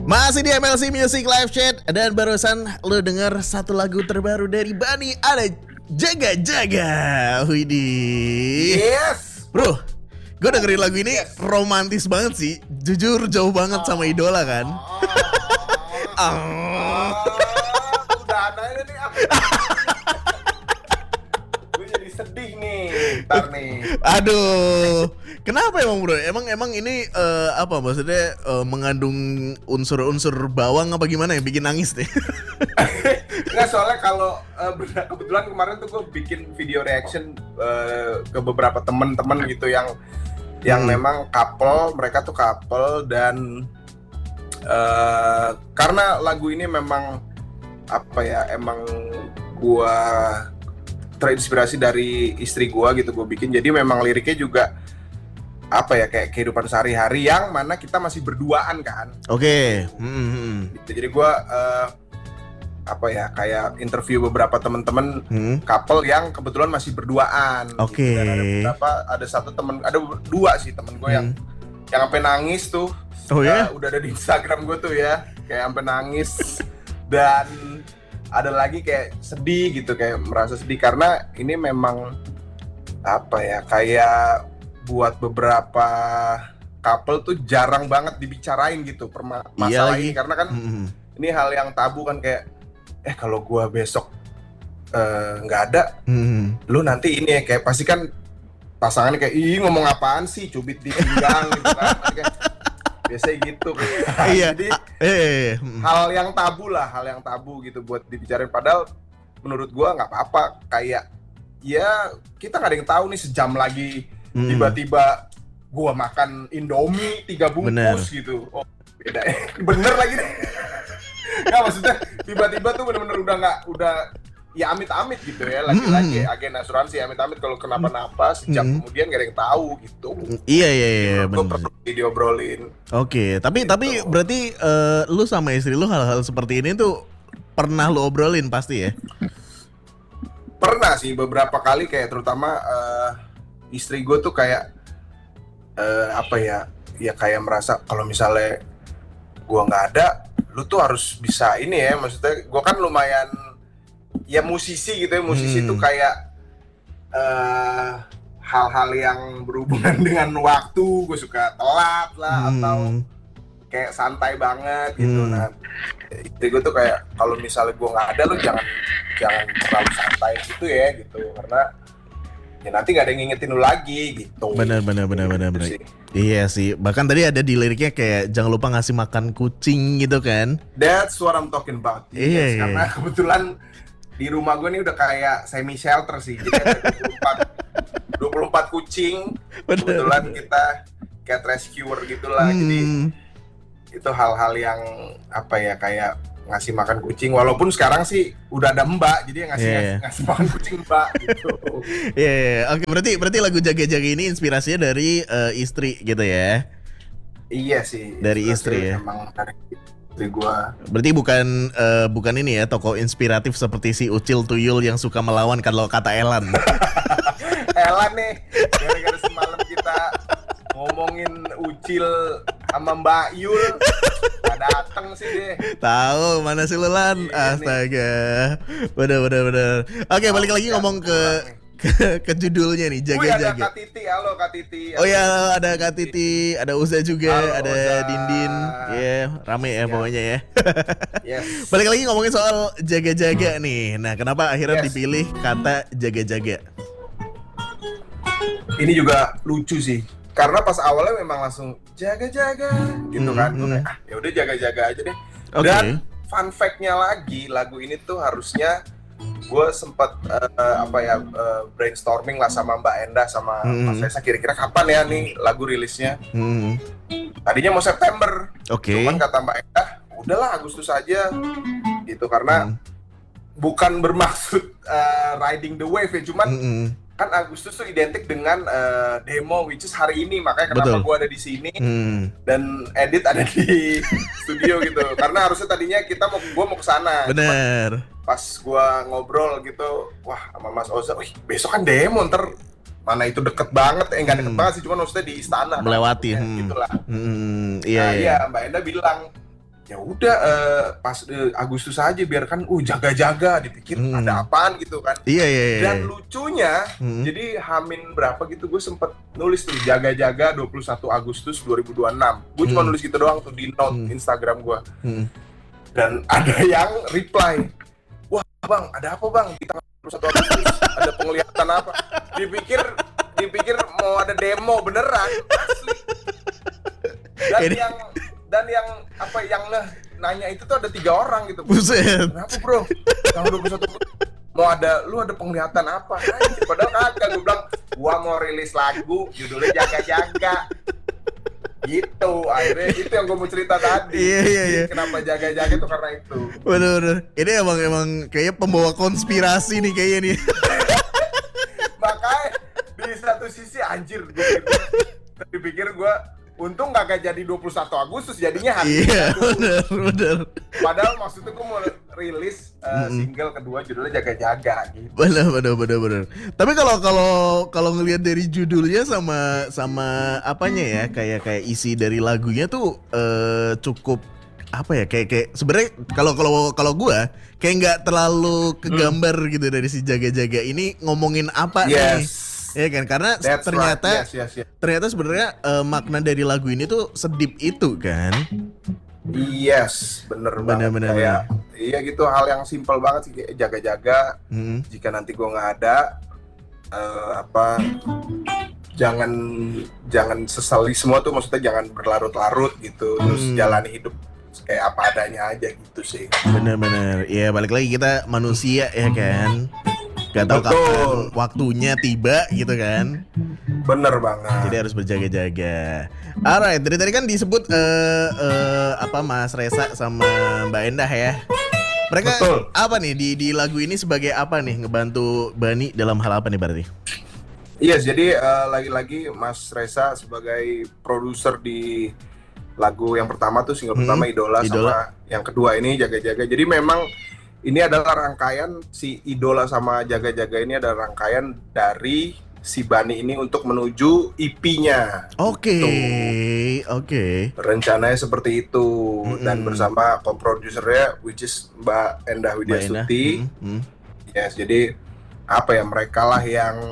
Masih di MLC Music Live Chat. Dan barusan lo denger satu lagu terbaru dari Bani. Ada Jaga Jaga. Widih. Yes. Bro, gue dengerin lagu ini romantis banget sih. Jujur jauh banget sama idola kan. Udah ada ini gue jadi sedih nih. Ntar nih. Aduh. Kenapa emang bro? Emang ini apa maksudnya mengandung unsur-unsur bawang apa gimana yang bikin nangis nih? Nggak, soalnya kalau kebetulan kemarin tuh gue bikin video reaction ke beberapa temen-temen gitu yang memang couple, mereka tuh couple dan karena lagu ini memang apa ya, emang gue terinspirasi dari istri gue gitu gue bikin, jadi memang liriknya juga apa ya, kayak kehidupan sehari-hari yang mana kita masih berduaan kan. Oke. Gitu. Jadi gue apa ya, kayak interview beberapa teman-teman couple yang kebetulan masih berduaan. Oke. Gitu. Dan ada satu temen, ada dua sih temen gue yang sampai nangis tuh. Oh ya? Udah ada di Instagram gue tuh ya, kayak sampai nangis. Dan ada lagi kayak sedih gitu, kayak merasa sedih karena ini memang apa ya, kayak buat beberapa couple tuh jarang banget dibicarain gitu masalah ini, karena kan ini hal yang tabu kan, kayak kalau gua besok nggak ada, lu nanti ini ya, kayak pasti kan pasangannya kayak ngomong apaan sih, cubit di pinggang gitu kan, biasanya gitu. Jadi hal yang tabu gitu buat dibicarain, padahal menurut gua nggak apa-apa, kayak ya kita nggak ada yang tahu nih, sejam lagi tiba-tiba gua makan Indomie 3 bungkus. Bener. Gitu. Oh, beda ya. Bener lagi deh. Nggak, maksudnya tiba-tiba tuh bener-bener udah ya amit-amit gitu ya, lagi-lagi agen asuransi amit-amit kalau kenapa-napa sejam kemudian gak ada yang tahu gitu. Iya bener. Gue perlu diobrolin. Oke, tapi berarti lu sama istri lu hal-hal seperti ini tuh pernah lu obrolin pasti ya? Pernah sih beberapa kali, kayak terutama istri gue tuh kayak apa ya kayak merasa kalau misalnya gue nggak ada, lu tuh harus bisa ini ya, maksudnya gue kan lumayan ya musisi gitu ya, musisi tuh kayak hal-hal yang berhubungan dengan waktu gue suka telat lah atau kayak santai banget gitu. Nah, istri gue tuh kayak kalau misalnya gue nggak ada, lu jangan terlalu santai gitu ya gitu, karena ya nanti gak ada yang ngingetin lu lagi gitu. Benar. Sih. Iya sih. Bahkan tadi ada di liriknya kayak jangan lupa ngasih makan kucing gitu kan. That's what I'm talking about. Iya. Karena kebetulan di rumah gue nih udah kayak semi shelter sih. Jadi ada 24 kucing. Bener. Kebetulan kita cat rescuer gitulah. Jadi itu hal-hal yang apa ya, kayak ngasih makan kucing, walaupun sekarang sih udah ada mbak, jadi yang ngasih makan kucing mbak gitu. Oke, berarti lagu Jaga Jaga ini inspirasinya dari istri gitu ya? Iya sih. Dari istri ya. Emang dari istri gua. Berarti bukan ini ya, tokoh inspiratif seperti si Ucil Tuyul yang suka melawan kalau kata Elan. Elan nih, gara-gara semalam kita ngomongin Ucil sama Mbak Yul, gak dateng sih deh. Tahu mana sih lu Lan? Astaga. Bener. Oke, balik lagi ngomong ke judulnya nih, Jaga Jaga. Ada Kak Titi, halo Kak Titi. Oh ya, ada Kak Titi, ada Uza juga, halo, ada Uza. Dindin. Rame ya pokoknya ya. Yes. Balik lagi ngomongin soal Jaga Jaga nih. Nah, kenapa akhirnya dipilih kata Jaga Jaga? Ini juga lucu sih, karena pas awalnya memang langsung jaga-jaga gitu kan. Ya udah jaga-jaga aja deh. Okay. Dan fun fact-nya lagi, lagu ini tuh harusnya gue sempat brainstorming lah sama Mbak Endah sama Mas Reza, kira-kira kapan ya nih lagu rilisnya. Tadinya mau September. Cuman kata Mbak Endah, udahlah Agustus aja gitu, karena bukan bermaksud riding the wave ya, cuman kan Agustus tuh identik dengan demo, which is hari ini, makanya kenapa gue ada di sini dan edit ada di studio gitu, karena harusnya tadinya gue mau kesana. Bener. Pas gue ngobrol gitu, wah sama Mas Oza, besok kan demo, ntar mana itu deket banget, nggak deket banget sih, cuma maksudnya di istana melewati kan, gitulah. Iya. Mbak Enda bilang ya udah pas Agustus aja biarkan jaga-jaga, dipikir ada apaan gitu kan. Iya. Dan lucunya jadi Hamin berapa gitu gue sempet nulis tuh jaga-jaga 21 Agustus 2026. Gue cuma nulis gitu doang tuh di note Instagram gue. Dan ada yang reply, wah bang, ada apa bang di tanggal 21 Agustus, ada penglihatan apa? Dipikir mau ada demo beneran, asli. Dan yang nanya itu tuh ada 3 orang gitu. Buset. Kenapa bro? Tanggal 21 mau lu ada penglihatan apa? Anjir, padahal kagak. Gue bilang gua mau rilis lagu judulnya Jaga-Jaga. Gitu, akhirnya itu yang gue mau cerita tadi. Iya. Kenapa Jaga-Jaga itu karena itu. Bener. Ini emang kayaknya pembawa konspirasi nih kayaknya nih. Makanya di satu sisi anjir gue pikir gue untung gak jadi 21 Agustus jadinya hari. Iya, bener. Padahal maksudnya gue mau rilis single kedua judulnya Jaga-Jaga gitu. Bener. Tapi kalau ngelihat dari judulnya sama apanya ya, kayak isi dari lagunya tuh cukup apa ya, kayak sebenarnya kalau gue kayak nggak terlalu kegambar gitu dari si Jaga-Jaga ini ngomongin apa nih. Ya kan, karena ternyata ternyata sebenarnya makna dari lagu ini tuh sedip itu kan. Yes, bener. Kayak, iya gitu, hal yang simpel banget sih, kayak jaga-jaga. Jika nanti gue nggak ada, jangan sesali semua tuh, maksudnya jangan berlarut-larut gitu, terus jalani hidup kayak apa adanya aja gitu sih. Bener. Iya, balik lagi kita manusia ya kan. Gak tahu kapan waktunya tiba gitu kan. Bener banget. Jadi harus berjaga-jaga. Alright, dari tadi kan disebut Mas Resa sama Mbak Endah ya. Mereka apa nih di lagu ini sebagai apa nih, ngebantu Bani dalam hal apa nih berarti? Iya, jadi lagi-lagi Mas Resa sebagai produser di lagu yang pertama tuh, single pertama Idola, sama yang kedua ini Jaga-Jaga. Jadi memang ini adalah rangkaian, si Idola sama Jaga-Jaga ini adalah rangkaian dari si Bani ini untuk menuju EP-nya. Oke. Rencananya seperti itu. Dan bersama co-produsernya, which is Mbak Endah Widiastuti. Yes, jadi apa ya, mereka lah yang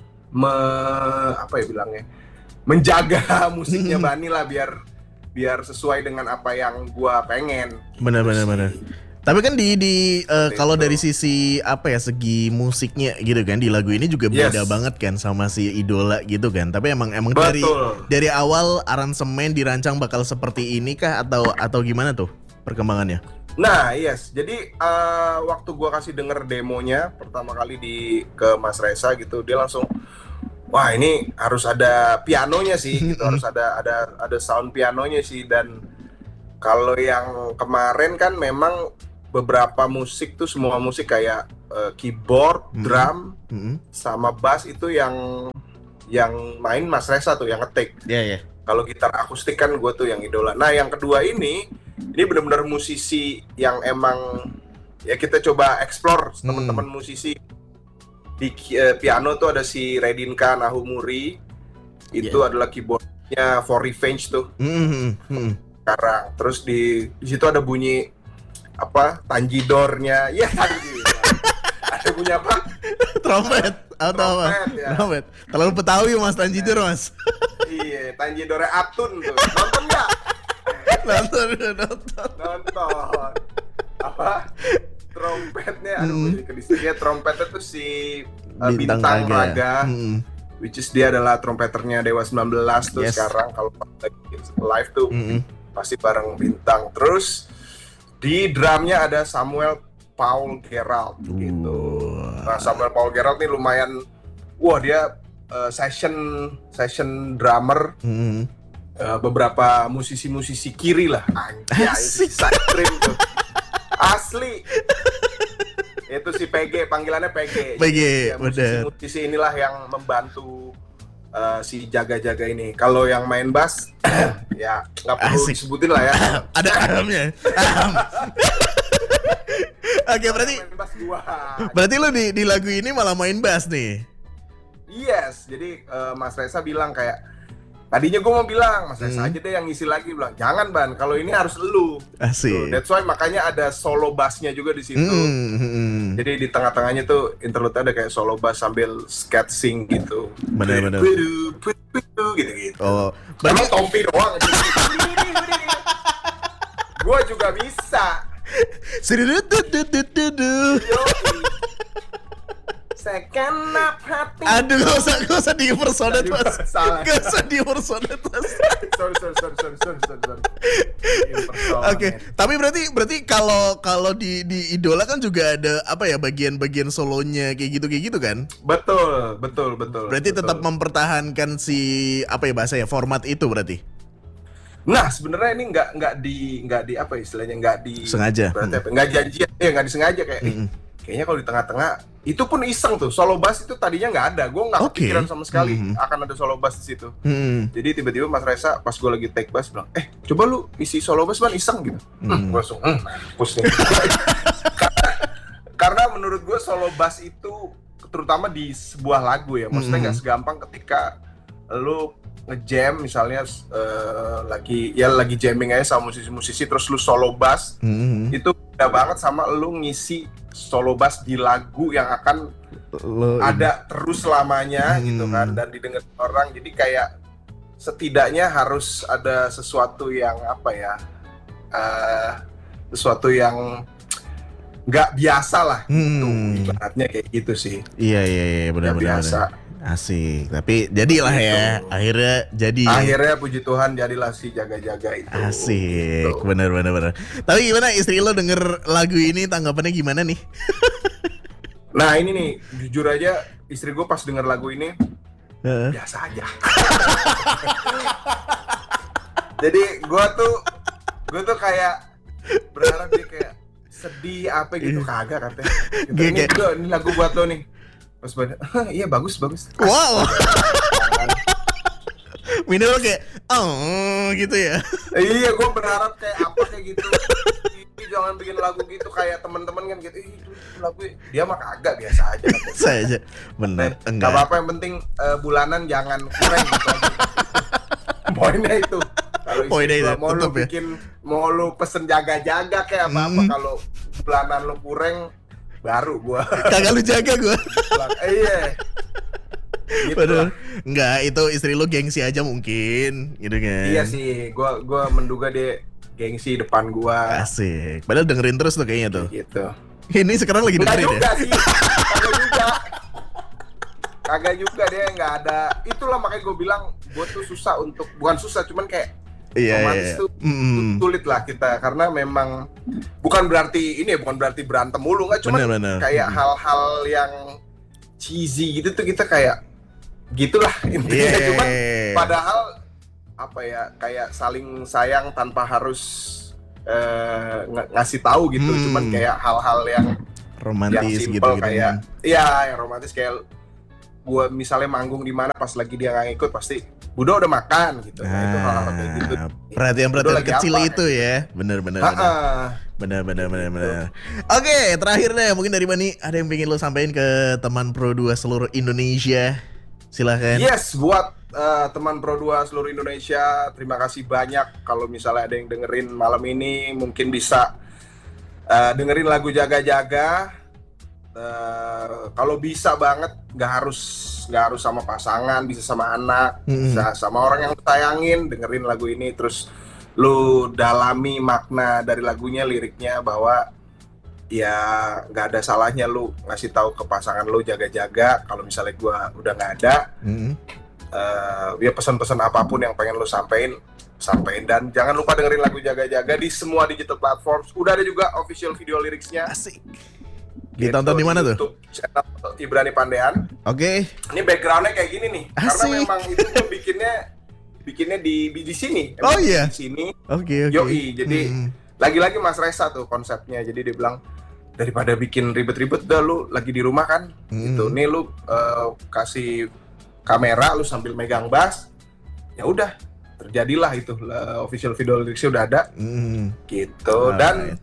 menjaga musiknya Bani lah biar sesuai dengan apa yang gua pengen. Benar. Tapi kan kalau dari sisi segi musiknya gitu kan, di lagu ini juga beda banget kan sama si Idola gitu kan. Tapi emang dari awal aransemen dirancang bakal seperti ini kah atau gimana tuh perkembangannya? Nah, jadi waktu gua kasih denger demonya pertama kali ke Mas Resa gitu, dia langsung, wah ini harus ada pianonya sih gitu, harus ada sound pianonya sih. Dan kalau yang kemarin kan memang beberapa musik tuh, semua musik kayak keyboard, drum, sama bass itu yang main Mas Resa tuh, yang ngetik. Iya. Kalau gitar akustik kan gue tuh yang Idola. Nah yang kedua ini benar-benar musisi yang emang ya kita coba explore teman-teman musisi. Di piano tuh ada si Redinka Nahumuri, itu adalah keyboardnya For Revenge tuh. Sekarang terus di situ ada bunyi tanjidornya, ada bunyi apa? Trompet atau apa? Ya. Trompet. Terlalu Betawi Mas Tanjidor Mas. Iya, Tanjidornya Atun tuh. Nonton nggak? Nonton. Apa? Trompetnya, trompetnya tuh si Bintang Raga. Which is dia adalah trompeternya Dewa 19 tuh. Sekarang kalau live tuh pasti bareng Bintang. Terus di drumnya ada Samuel Paul Gerald gitu. Nah, Samuel Paul Gerald nih lumayan, dia session drummer. Beberapa musisi kiri lah. Anjay, side dream tuh. Asli. Itu si PG, panggilannya PG. Ya, musisi inilah yang membantu si Jaga-Jaga ini. Kalau yang main bass ya nggak perlu disebutin lah ya. Ada ahamnya. Oke, berarti lu di lagu ini malah main bass nih. Yes, jadi Mas Resa bilang kayak Tadinya gue mau bilang, Mas Reza aja deh yang ngisi lagi, bilang jangan Ban, kalau ini harus lu. Asik. That's why makanya ada solo bassnya juga di situ. Jadi di tengah-tengahnya tuh interlude ada kayak solo bass sambil sketching gitu. Bener. Gitu. Oh, Emang Tompi doang. Gue juga bisa. Segenap hati. Aduh, gak usah di-impersonate, Mas. Salah. Gak usah di-impersonate, Mas. Sorry. Oke, tapi berarti kalau di Idola kan juga ada apa ya, bagian-bagian solonya kayak gitu kan? Betul. Berarti tetap mempertahankan si apa ya bahasanya, format itu berarti. Nah, sebenarnya ini nggak di apa istilahnya, nggak di Sengaja. berarti apa? Nggak janjian, nggak disengaja kayak. Kayaknya kalau di tengah-tengah itu pun iseng tuh, solo bass itu tadinya nggak ada, gue nggak kepikiran sama sekali akan ada solo bass di situ. Jadi tiba-tiba Mas Reza pas gue lagi take bass bilang, coba lu isi solo bass Ban, iseng gitu. Gue langsung, mampus nih. Karena menurut gue solo bass itu terutama di sebuah lagu ya, maksudnya nggak segampang ketika lu nge-jam misalnya lagi jamming aja sama musisi-musisi terus lu solo bass, itu beda banget sama lu ngisi solo bass di lagu yang akan ada terus selamanya gitu kan, dan didengar orang. Jadi kayak setidaknya harus ada sesuatu yang apa ya, sesuatu yang nggak biasa lah gitu, ibaratnya kayak gitu sih. Iya benar-benar. Asik, tapi jadilah gitu. Ya akhirnya puji Tuhan jadilah si jaga-jaga itu. Asik, gitu. Bener. Tapi gimana istri lo denger lagu ini, tanggapannya gimana nih? Nah ini nih, jujur aja istri gue pas denger lagu ini biasa aja. Jadi gue tuh kayak berharap dia kayak sedih apa gitu, kagak katanya. Ini lagu buat lo nih. Pas pada, iya bagus. Wow. Minimal kayak, gitu ya. Iya, gue berharap kayak apa kayak gitu. Jangan bikin lagu gitu kayak teman-teman kan gitu. Itu lagu dia mah kagak, biasa aja. Biasa aja, bener. Enggak apa-apa, yang penting bulanan jangan kurang gitu aja. Poinnya itu. Kalau mau lu bikin, mau lu pesen jaga-jaga kayak apa-apa, kalau bulanan lu kurang baru gua kagak lu jaga gua. Iya gitu. Padahal enggak, itu istri lu gengsi aja mungkin gitu kan. Iya sih, gua menduga dia gengsi depan gua. Asik, padahal dengerin terus tuh kayaknya tuh gitu. Ini sekarang lagi dengerin juga ya? Sih kagak juga dia nggak ada. Itulah makanya gue bilang gue tuh susah untuk, bukan susah, cuman kayak romantis tuh sulit lah kita, karena memang bukan berarti berantem mulu, nggak, cuma kayak hal-hal yang cheesy gitu tuh kita kayak gitulah intinya. Cuman padahal apa ya, kayak saling sayang tanpa harus ngasih tahu gitu. Cuman kayak hal-hal yang romantis yang gitu kayak yang romantis, kayak gua misalnya manggung di mana pas lagi dia nggak ikut pasti Budo udah makan gitu. Itu hal-hal kayak gitu. Perhatian kecil apa, itu ya. Bener. Oke, terakhir deh, mungkin dari Bani ada yang pengen lo sampaikan ke teman Pro 2 seluruh Indonesia? Silahkan. Yes, buat teman Pro 2 seluruh Indonesia, terima kasih banyak. Kalau misalnya ada yang dengerin malam ini, mungkin bisa dengerin lagu Jaga-Jaga. Kalau bisa banget, nggak harus sama pasangan, bisa sama anak, bisa sama orang yang lu sayangin, dengerin lagu ini terus lu dalami makna dari lagunya, liriknya, bahwa ya nggak ada salahnya lu ngasih tahu ke pasangan lu jaga-jaga kalau misalnya gua udah nggak ada. Ya pesan-pesan apapun yang pengen lu sampein, dan jangan lupa dengerin lagu Jaga-Jaga di semua digital platform. Udah ada juga official video liriknya. Asik. Ditonton di mana tuh? YouTube channel Ibrani Pandean. Oke. Ini backgroundnya kayak gini nih. Asik. Karena memang itu tuh bikinnya di sini. Oh iya. Di sini. Oke. Yoi. Jadi lagi-lagi Mas Reza tuh konsepnya. Jadi dia bilang, daripada bikin ribet-ribet, udah lu lagi di rumah kan. Gitu. Nih lu kasih kamera, lu sambil megang bass. Ya udah, terjadilah itu. Official video liriknya udah ada. Gitu. Dan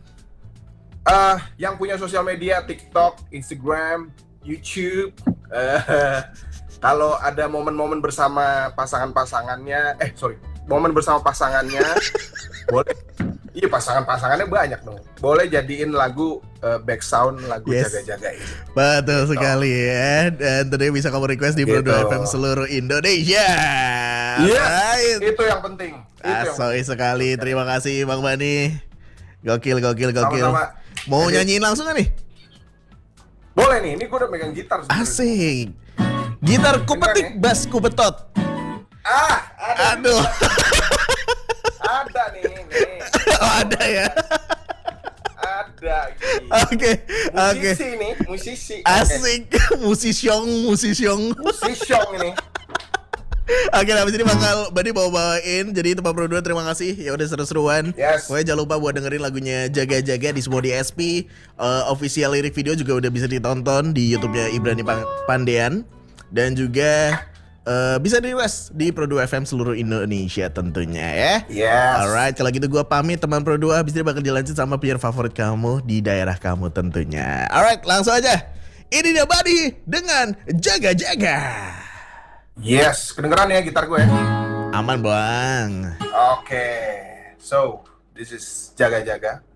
yang punya sosial media, TikTok, Instagram, YouTube, kalau ada momen-momen bersama pasangannya, momen bersama pasangannya, boleh. Iya, pasangannya banyak dong. Boleh jadiin lagu background lagu Jaga-Jaga ini. Betul sekali ya. Dan tentunya bisa kamu request di Pro2 FM seluruh Indonesia. Iya, itu yang penting. Asoi sekali. Terima kasih Bang Bani. Gokil. Sama-sama. Mau nyanyiin langsung gak nih? Boleh nih, ini gue udah megang gitar sebenernya. Asik. Gitar kupetik, bass kupetot. Aduh. Ada nih. Oh, ada ya. Ada. Oke. Musisi nih, musisi. Asik. Musisyong ini. Oke, habis ini bakal Bani bawain. Jadi itu Pak Pro2, terima kasih. Ya udah seru-seruan. Yes. Pokoknya jangan lupa buat dengerin lagunya Jaga-Jaga di semua DSP. Official lirik video juga udah bisa ditonton di YouTube-nya Ibrani Pandean. Dan juga bisa di-request di Pro2 FM seluruh Indonesia tentunya ya. Yes. Alright, kalau gitu gue pamit teman Pro2. Habis ini bakal dilanjut sama player favorit kamu di daerah kamu tentunya. Alright, langsung aja. Ini dia Bani dengan Jaga-Jaga. Yes, kedengeran ya gitar gue. Aman bang. Oke. So, this is Jaga-Jaga.